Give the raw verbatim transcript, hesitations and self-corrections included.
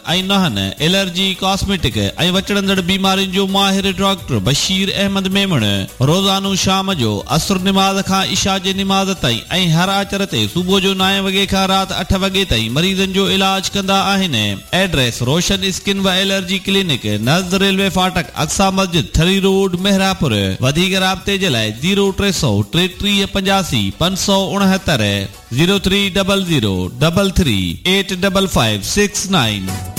ऐं नहन allergy cosmetic ऐं वचड़ंदड़ बीमारियुनि जो माहिर डॉक्टर बशीर अहमद मेमण रोज़ानो शाम जो असुर निमाज़ खां इशा जे निमाज़ ताईं ऐं हर आचर ते सुबुह जो नव वॻे खां राति अठ वॻे ताईं मरीज़नि जो इलाज कंदा आहिनि। एड्रेस रोशन स्किन व एलर्जी क्लिनिक नज़द रेलवे फाटक अक्सा मस्जिद थरी रोड मेहरापुर। वधीक राब्ते जे लाइ ज़ीरो टे सौ टेटीह पंजासी पंज सौ उणहतरि zero three double zero double three eight double five six nine.